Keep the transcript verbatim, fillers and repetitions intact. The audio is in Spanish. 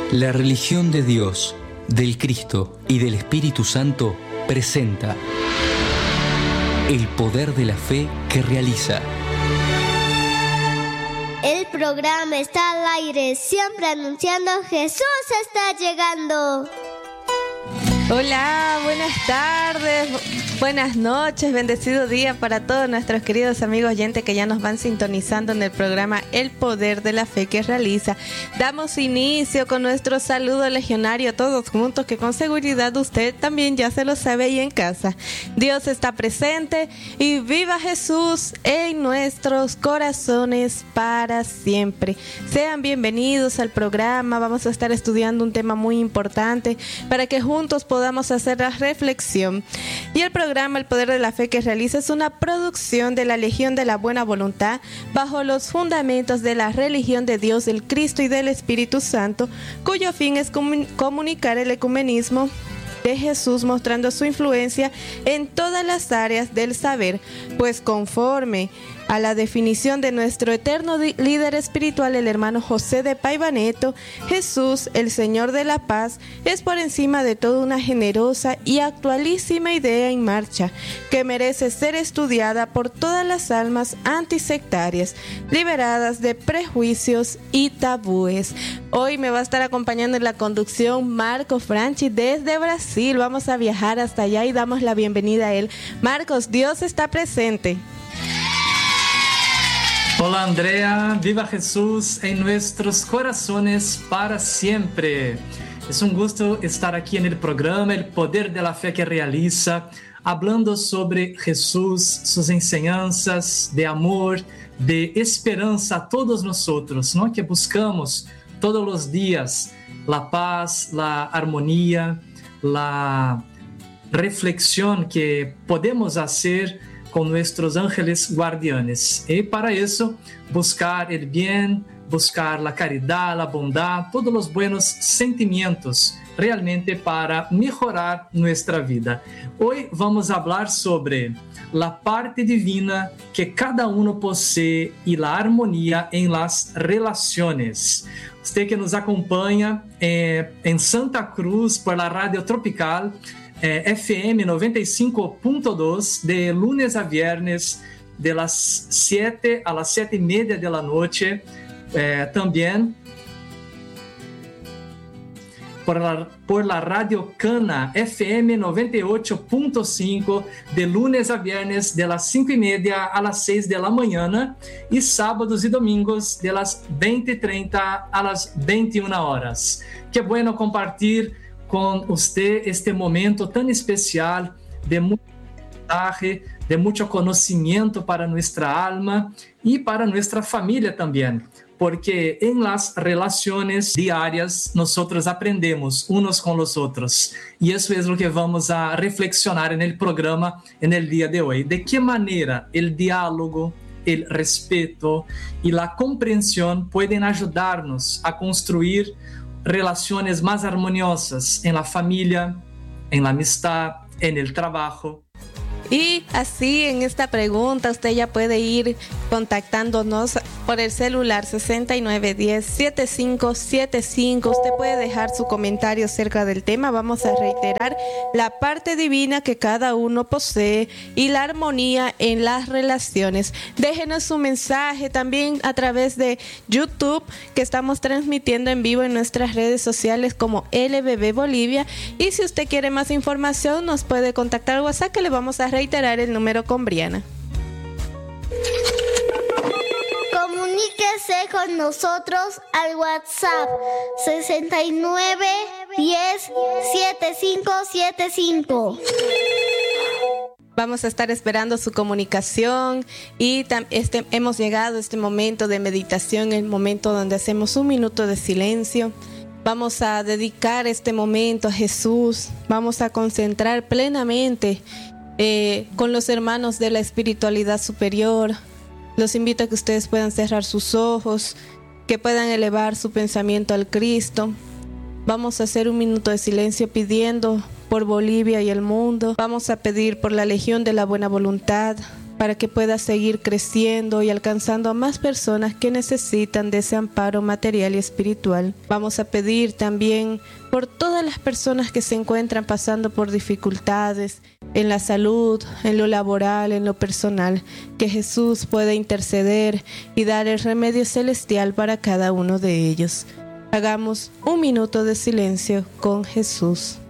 La religión de Dios, del Cristo y del Espíritu Santo presenta el poder de la fe que realiza. El programa está al aire, siempre anunciando Jesús está llegando. Hola, buenas tardes, buenas noches, bendecido día para todos nuestros queridos amigos oyentes que ya nos van sintonizando en el programa El Poder de la Fe que realiza. Damos inicio con nuestro saludo legionario todos juntos, que con seguridad usted también ya se lo sabe ahí en casa. Dios está presente y viva Jesús en nuestros corazones para siempre. Sean bienvenidos al programa, vamos a estar estudiando un tema muy importante para que juntos podamos podamos hacer la reflexión. Y el programa El Poder de la Fe que realiza es una producción de la Legión de la Buena Voluntad bajo los fundamentos de la religión de Dios, del Cristo y del Espíritu Santo, cuyo fin es comun- comunicar el ecumenismo de Jesús, mostrando su influencia en todas las áreas del saber, pues conforme a la definición de nuestro eterno di- líder espiritual, el hermano José de Paivaneto, Jesús, el Señor de la Paz, es por encima de todo una generosa y actualísima idea en marcha, que merece ser estudiada por todas las almas antisectarias, liberadas de prejuicios y tabúes. Hoy me va a estar acompañando en la conducción Marcos Franchi desde Brasil. Vamos a viajar hasta allá y damos la bienvenida a él. Marcos, Dios está presente. Hola Andrea, viva Jesús en nuestros corazones para siempre. Es un gusto estar aquí en el programa El Poder de la Fe que realiza, hablando sobre Jesús, sus enseñanzas de amor, de esperanza a todos nosotros, ¿no? Que buscamos todos los días la paz, la armonía, la reflexión que podemos hacer con nuestros ángeles guardianes. Y para eso, buscar el bien, buscar la caridad, la bondad, todos los buenos sentimientos, realmente para mejorar nuestra vida. Hoy vamos a hablar sobre la parte divina que cada uno posee y la armonía en las relaciones. Usted que nos acompaña eh, en Santa Cruz por la Radio Tropical, Eh, F M noventa y cinco punto dos, de lunes a viernes, de las siete a las siete y media de la noche. Eh, también por la, por la Radio Cana, F M noventa y ocho punto cinco, de lunes a viernes, de las cinco y media a las seis de la mañana, y sábados y domingos, de las veinte y treinta a las veintiuna horas. Qué bueno compartir con usted este momento tan especial de mucho mensaje, de mucho conocimiento para nuestra alma y para nuestra familia también, porque en las relaciones diarias nosotros aprendemos unos con los otros, y eso es lo que vamos a reflexionar en el programa en el día de hoy. De qué manera el diálogo, el respeto y la comprensión pueden ayudarnos a construir relaciones más armoniosas en la familia, en la amistad, en el trabajo. Y así en esta pregunta usted ya puede ir contactándonos por el celular sesenta y nueve diez, setenta y cinco setenta y cinco. Usted puede dejar su comentario acerca del tema. Vamos a reiterar la parte divina que cada uno posee y la armonía en las relaciones. Déjenos su mensaje también a través de YouTube, que estamos transmitiendo en vivo en nuestras redes sociales como L B B Bolivia. Y si usted quiere más información, nos puede contactar al WhatsApp, que le vamos a reiterar el número con Briana. Comuníquese con nosotros al WhatsApp sesenta y nueve diez, setenta y cinco setenta y cinco. Vamos a estar esperando su comunicación y tam- este, hemos llegado a este momento de meditación, el momento donde hacemos un minuto de silencio. Vamos a dedicar este momento a Jesús. Vamos a concentrar plenamente eh, con los hermanos de la espiritualidad superior. Los invito a que ustedes puedan cerrar sus ojos, que puedan elevar su pensamiento al Cristo. Vamos a hacer un minuto de silencio pidiendo por Bolivia y el mundo. Vamos a pedir por la Legión de la Buena Voluntad, para que pueda seguir creciendo y alcanzando a más personas que necesitan de ese amparo material y espiritual. Vamos a pedir también por todas las personas que se encuentran pasando por dificultades en la salud, en lo laboral, en lo personal, que Jesús pueda interceder y dar el remedio celestial para cada uno de ellos. Hagamos un minuto de silencio con Jesús.